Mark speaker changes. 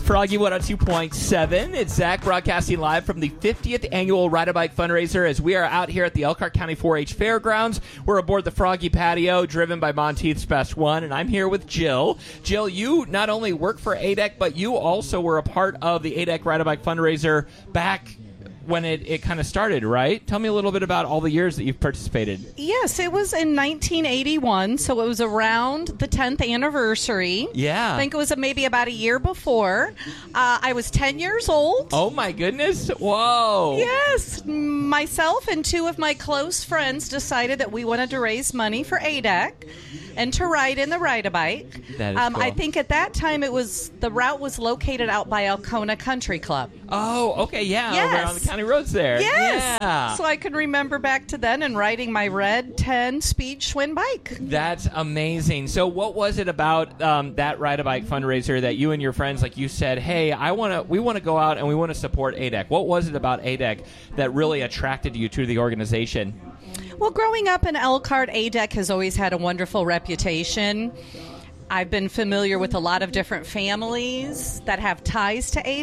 Speaker 1: Froggy 102.7. It's Zach broadcasting live from the 50th annual Ride-A-Bike fundraiser as we are out here at the Elkhart County 4-H Fairgrounds. We're aboard the Froggy Patio, driven by Monteith's Best One, and I'm here with Jill. Jill, you not only work for ADEC, but you also were a part of the ADEC Ride-A-Bike fundraiser back when it kind of started, right? Tell me a little bit about all the years that you've participated.
Speaker 2: Yes, it was in 1981, so it was around the 10th anniversary.
Speaker 1: Yeah.
Speaker 2: I think it was maybe about a year before. I was 10 years old.
Speaker 1: Oh, my goodness. Whoa.
Speaker 2: Yes. Myself and two of my close friends decided that we wanted to raise money for ADEC and to ride in the Ride-A-Bike.
Speaker 1: That is cool.
Speaker 2: I think at that time the route was located out by Alcona Country Club.
Speaker 1: Oh, okay, yeah.
Speaker 2: Yes.
Speaker 1: Over on the county roads there.
Speaker 2: Yes.
Speaker 1: Yeah.
Speaker 2: So I can remember back to then and riding my red 10-speed Schwinn bike.
Speaker 1: That's amazing. So what was it about that Ride-A-Bike fundraiser that you and your friends, like you said, hey, we want to go out and we want to support ADEC? What was it about ADEC that really attracted you to the organization?
Speaker 2: Well, growing up in Elkhart, ADEC has always had a wonderful reputation. I've been familiar with a lot of different families that have ties to ADEC.